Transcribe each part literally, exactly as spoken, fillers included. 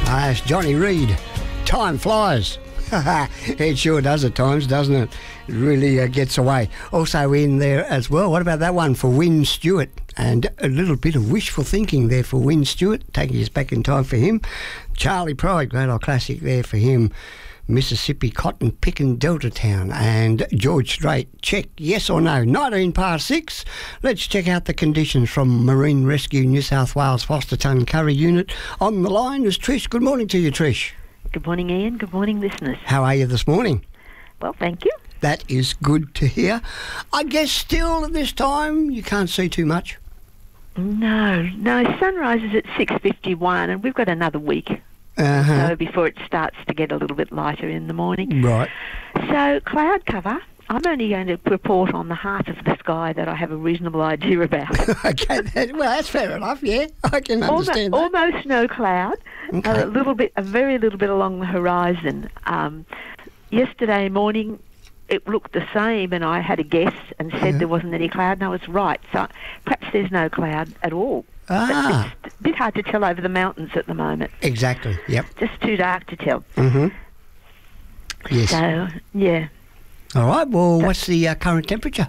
Ah, it's Johnny Reid. Time flies. It sure does at times, doesn't it? It really uh, gets away. Also in there as well, what about that one for Wyn Stewart? And a little bit of wishful thinking there for Wyn Stewart, taking us back in time for him. Charlie Pride, great old classic there for him. Mississippi Cotton Pickin' Delta Town. And George Strait, check yes or no. nineteen past six. Let's check out the conditions from Marine Rescue New South Wales Fosterton Curry Unit. On the line is Trish. Good morning to you, Trish. Good morning, Ian. Good morning, listeners. How are you this morning? Well, thank you. That is good to hear. I guess still at this time you can't see too much. No, no. Sunrise is at six fifty-one and we've got another week. Uh-huh. So before it starts to get a little bit lighter in the morning. Right. So cloud cover, I'm only going to report on the half of the sky that I have a reasonable idea about. Okay, that, well, that's fair enough, yeah. I can understand almost, that. almost no cloud, Okay. a little bit, a very little bit along the horizon. Um, yesterday morning, it looked the same, and I had a guess and said Yeah. there wasn't any cloud, and I was right. So perhaps there's no cloud at all. Ah. But it's a bit hard to tell over the mountains at the moment. Exactly, yep. Just too dark to tell. Mm-hmm. Yes. So, yeah. All right, well, what's the uh, current temperature?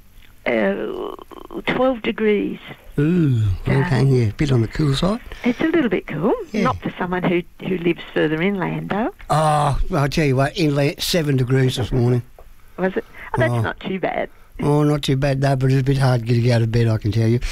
Uh, twelve degrees. Ooh, Yeah. okay, yeah, a bit on the cool side. It's a little bit cool. Yeah. Not for someone who, who lives further inland, though. Oh, I'll tell you what, inland, seven degrees this morning. Was it? Oh, that's Oh. not too bad. Oh, not too bad, though, but it's a bit hard getting out of bed, I can tell you.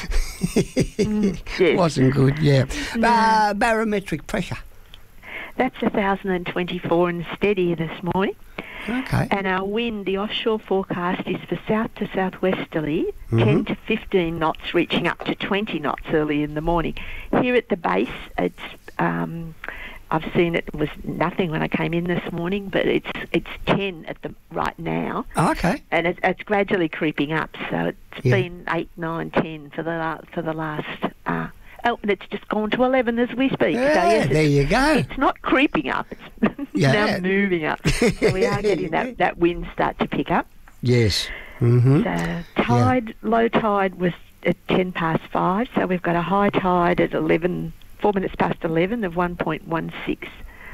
Mm, yes. Wasn't good, yeah. No. Uh, barometric pressure. That's one thousand twenty-four and steady this morning. Okay. And our wind, the offshore forecast is for south to southwesterly, Mhm. ten to fifteen knots, reaching up to twenty knots early in the morning. Here at the base, it's um, I've seen it was nothing when I came in this morning, but it's it's ten at the right now, Oh, okay. and it, it's gradually creeping up. So it's Yeah. been eight, nine, ten for the la- for the last. Uh, oh, and it's just gone to eleven as we speak. Yeah, so yes, there it's, you go. it's not creeping up; it's Yeah. now moving up. So we are getting that, that wind start to pick up. Yes. Mm-hmm. So tide, low tide was at ten past five. So we've got a high tide at eleven, four minutes past eleven of one point one six.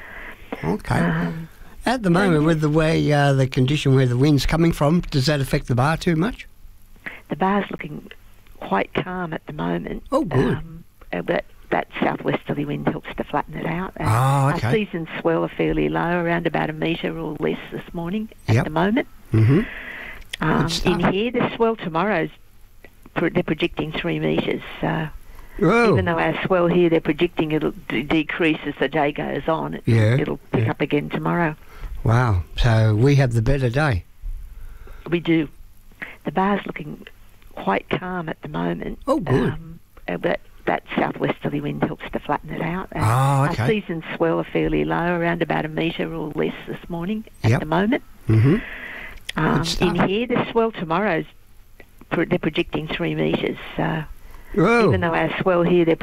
Okay. Um, At the moment, with the way uh, the condition where the wind's coming from, does that affect the bar too much? the bar's looking quite calm at the moment. Oh, good. Um, uh, but that southwesterly wind helps to flatten it out. Uh, Oh, okay. Our season swell are fairly low, around about a metre or less this morning at Yep. the moment. Mm-hmm. Um, stuff. in here, the swell tomorrow's pr- they're predicting three metres. So Oh. even though our swell here, they're predicting it'll d- decrease as the day goes on. It, Yeah, it'll pick yeah. up again tomorrow. Wow. So we have the better day. We do. The bar's looking quite calm at the moment. Oh, good. Um, uh, but that southwesterly wind helps to flatten it out. Uh, Oh, okay. Our season swell are fairly low, around about a metre or less this morning at Yep. the moment. Mm-hmm. Um, Good stuff. in here, the swell tomorrow's pr- they're predicting three metres. So Oh. even though our swell here, they're